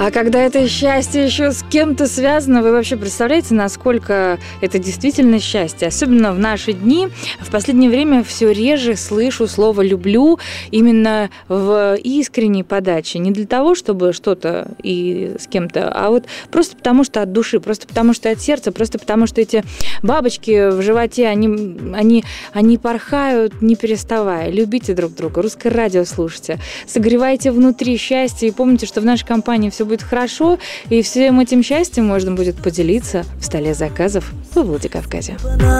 А когда это счастье еще с кем-то связано, вы вообще представляете, насколько это действительно счастье? Особенно в наши дни. В последнее время все реже слышу слово «люблю» именно в искренней подаче. Не для того, чтобы что-то и с кем-то, а вот просто потому, что от души, просто потому, что от сердца, просто потому, что эти бабочки в животе, они порхают, не переставая. Любите друг друга, Русское радио слушайте, согревайте внутри счастье и помните, что в нашей компании все будет хорошо, и всем этим счастьем можно будет поделиться в столе заказов во Владикавказе.